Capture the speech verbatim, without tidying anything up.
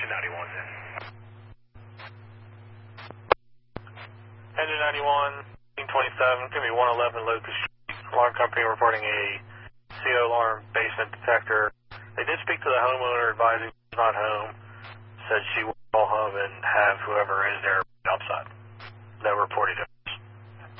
Engine ninety-one's in. Engine ninety-one, twenty-seven, give me one eleven Locust Street. Alarm company reporting a C O alarm basement detector. They did speak to the homeowner advising she's not home. Said she will call home and have whoever is there outside. No reported.